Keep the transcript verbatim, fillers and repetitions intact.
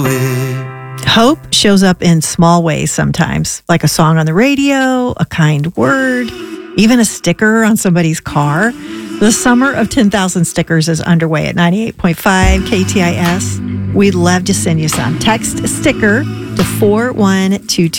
Hope shows up in small ways sometimes, like a song on the radio, a kind word, even a sticker on somebody's car. The summer of ten thousand stickers is underway at ninety-eight point five K T I S. We'd love to send you some. Text sticker to four one two two.